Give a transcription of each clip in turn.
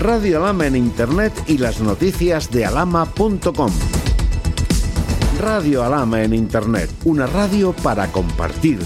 Radio Alhama en Internet y las noticias de alhama.com. Radio Alhama en Internet, una radio para compartir.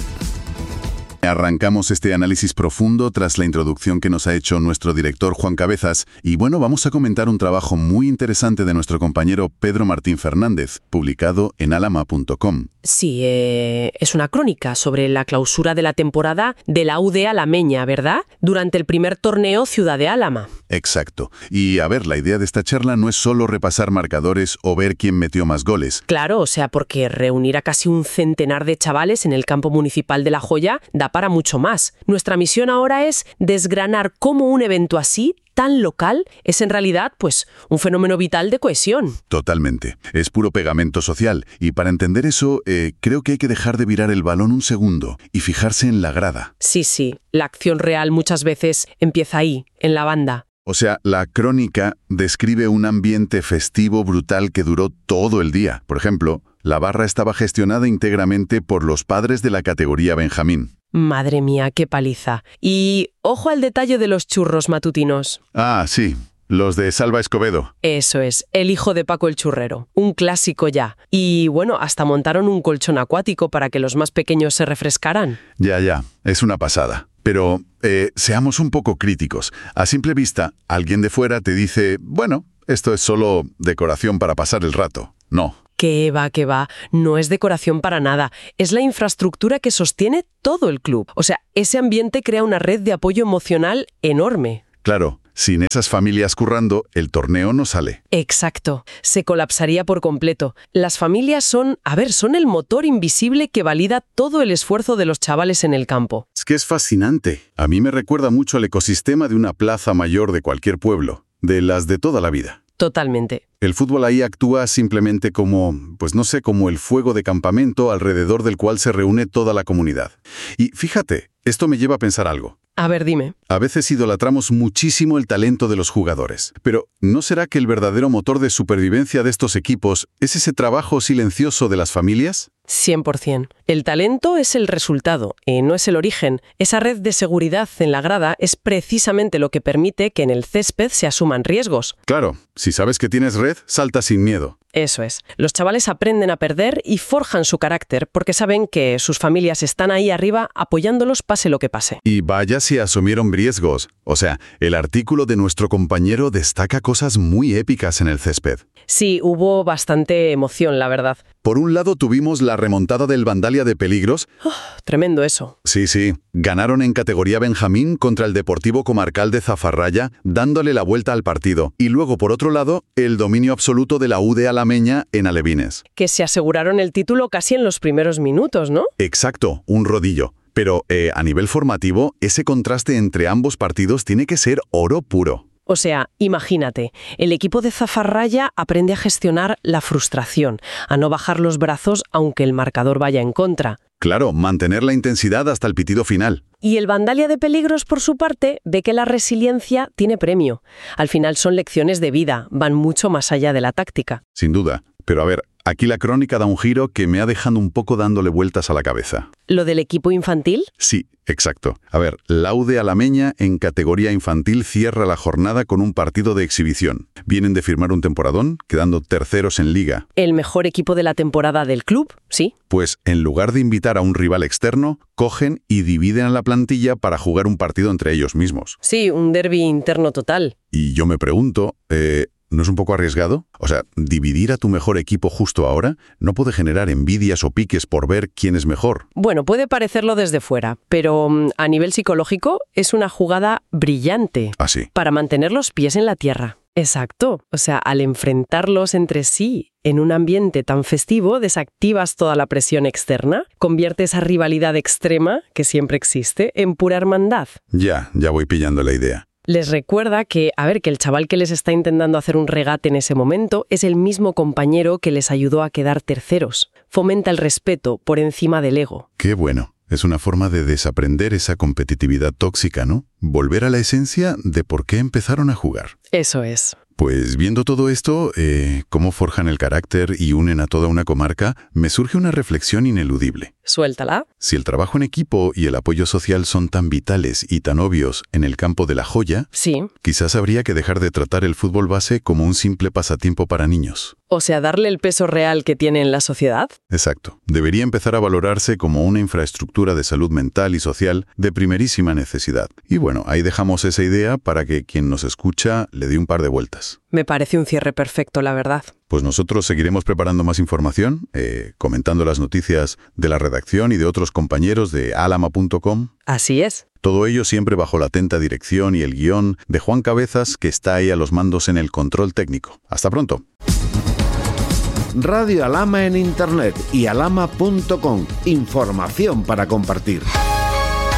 Arrancamos este análisis profundo tras la introducción que nos ha hecho nuestro director Juan Cabezas y bueno, vamos a comentar un trabajo muy interesante de nuestro compañero Pedro Martín Fernández, publicado en alhama.com. Sí, es una crónica sobre la clausura de la temporada de la UD Alameña, ¿verdad? Durante el primer torneo Ciudad de Álama. Exacto. Y a ver, la idea de esta charla no es solo repasar marcadores o ver quién metió más goles. Claro, o sea, porque reunir a casi un centenar de chavales en el campo municipal de La Joya da para mucho más. Nuestra misión ahora es desgranar cómo un evento así, tan local, es en realidad, pues, un fenómeno vital de cohesión. Totalmente. Es puro pegamento social. Y para entender eso, creo que hay que dejar de virar el balón un segundo y fijarse en la grada. Sí. La acción real muchas veces empieza ahí, en la banda. O sea, la crónica describe un ambiente festivo brutal que duró todo el día. Por ejemplo, la barra estaba gestionada íntegramente por los padres de la categoría Benjamín. Madre mía, qué paliza. Y ojo al detalle de los churros matutinos. Ah, sí. Los de Salva Escobedo. Eso es, el hijo de Paco el Churrero. Un clásico ya. Y bueno, hasta montaron un colchón acuático para que los más pequeños se refrescaran. Ya. Es una pasada. Pero seamos un poco críticos. A simple vista, alguien de fuera te dice, bueno, esto es solo decoración para pasar el rato. No. Que va. No es decoración para nada. Es la infraestructura que sostiene todo el club. O sea, ese ambiente crea una red de apoyo emocional enorme. Claro, sin esas familias currando, el torneo no sale. Exacto. Se colapsaría por completo. Las familias son el motor invisible que valida todo el esfuerzo de los chavales en el campo. Es que es fascinante. A mí me recuerda mucho al ecosistema de una plaza mayor de cualquier pueblo, de las de toda la vida. Totalmente. El fútbol ahí actúa simplemente como, como el fuego de campamento alrededor del cual se reúne toda la comunidad. Y fíjate, esto me lleva a pensar algo. A ver, dime. A veces idolatramos muchísimo el talento de los jugadores, pero ¿no será que el verdadero motor de supervivencia de estos equipos es ese trabajo silencioso de las familias? 100%. El talento es el resultado, no es el origen. Esa red de seguridad en la grada es precisamente lo que permite que en el césped se asuman riesgos. Claro, si sabes que tienes red, salta sin miedo. Eso es. Los chavales aprenden a perder y forjan su carácter porque saben que sus familias están ahí arriba apoyándolos pase lo que pase. Y vaya si asumieron riesgos. O sea, el artículo de nuestro compañero destaca cosas muy épicas en el césped. Sí, hubo bastante emoción, la verdad. Por un lado tuvimos la remontada del Vandalia de Peligros. Tremendo eso. Sí. Ganaron en categoría Benjamín contra el Deportivo Comarcal de Zafarraya, dándole la vuelta al partido. Y luego, por otro lado, el dominio absoluto de la UD Alameña en Alevines. Que se aseguraron el título casi en los primeros minutos, ¿no? Exacto, un rodillo. Pero a nivel formativo, ese contraste entre ambos partidos tiene que ser oro puro. O sea, imagínate, el equipo de Zafarraya aprende a gestionar la frustración, a no bajar los brazos aunque el marcador vaya en contra. Claro, mantener la intensidad hasta el pitido final. Y el Vandalia de Peligros, por su parte, ve que la resiliencia tiene premio. Al final son lecciones de vida, van mucho más allá de la táctica. Sin duda. Pero a ver, aquí la crónica da un giro que me ha dejado un poco dándole vueltas a la cabeza. ¿Lo del equipo infantil? Sí, exacto. A ver, la UD Alameña en categoría infantil cierra la jornada con un partido de exhibición. Vienen de firmar un temporadón, quedando terceros en liga. ¿El mejor equipo de la temporada del club? Sí. Pues en lugar de invitar a un rival externo, cogen y dividen a la plantilla para jugar un partido entre ellos mismos. Sí, un derbi interno total. Y yo me pregunto, ¿no es un poco arriesgado? O sea, dividir a tu mejor equipo justo ahora no puede generar envidias o piques por ver quién es mejor. Bueno, puede parecerlo desde fuera, pero a nivel psicológico es una jugada brillante. ¿Ah, sí? Para mantener los pies en la tierra. Exacto. O sea, al enfrentarlos entre sí en un ambiente tan festivo, desactivas toda la presión externa, convierte esa rivalidad extrema, que siempre existe, en pura hermandad. Ya voy pillando la idea. Les recuerda que el chaval que les está intentando hacer un regate en ese momento es el mismo compañero que les ayudó a quedar terceros. Fomenta el respeto por encima del ego. Qué bueno. Es una forma de desaprender esa competitividad tóxica, ¿no? Volver a la esencia de por qué empezaron a jugar. Eso es. Pues viendo todo esto, cómo forjan el carácter y unen a toda una comarca, me surge una reflexión ineludible. Suéltala. Si el trabajo en equipo y el apoyo social son tan vitales y tan obvios en el campo de La Joya, Sí. quizás habría que dejar de tratar el fútbol base como un simple pasatiempo para niños. O sea, darle el peso real que tiene en la sociedad. Exacto. Debería empezar a valorarse como una infraestructura de salud mental y social de primerísima necesidad. Y bueno, ahí dejamos esa idea para que quien nos escucha le dé un par de vueltas. Me parece un cierre perfecto, la verdad. Pues nosotros seguiremos preparando más información, comentando las noticias de la redacción y de otros compañeros de alama.com. Así es. Todo ello siempre bajo la atenta dirección y el guión de Juan Cabezas, que está ahí a los mandos en el control técnico. Hasta pronto. Radio Alama en Internet y alama.com. Información para compartir.